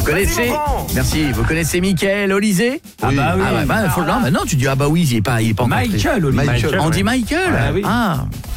connaissez Laurent. Merci, vous connaissez Mickaël Olysée? Oui. Ah bah, non, tu dis ah bah oui, il est pas encore Michael, Olivier. Michael. On dit Michael. Ah oui. Ah,